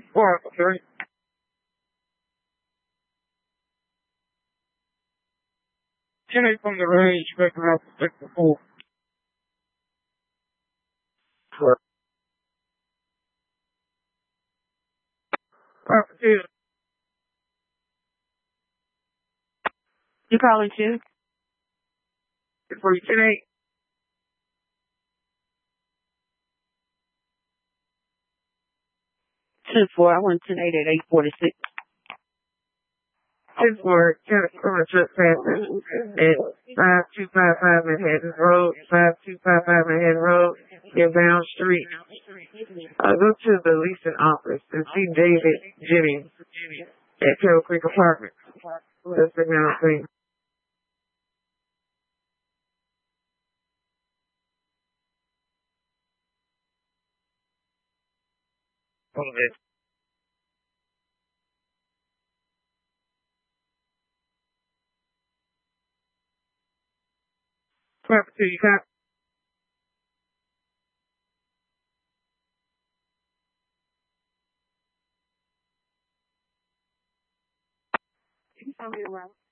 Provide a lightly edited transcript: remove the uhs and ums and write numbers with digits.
Or, okay. Ten from the range, making up the full. Property. You calling too? For you today? 10-4, I want 10-8 at 846. 10-4, trip passes at 5255 Manhattan Road, 5255 Manhattan Road, Inbound Street. Go to the leasing office and see David Jennings at Kettle Creek Apartments. That's the now thing. Hold it. Property, you got. You can tell me around.